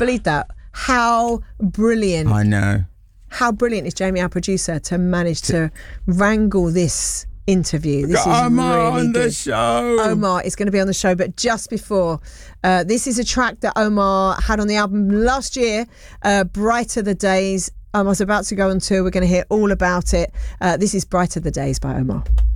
believe that? How brilliant. I know. How brilliant is Jamie, our producer, to manage to wrangle this interview. This is Omar really on the good. show. Omar is going to be on the show, but just before, this is a track that Omar had on the album last year, Brighter the Days. Omar's about to go on tour. We're going to hear all about it. This is Brighter the Days by Omar.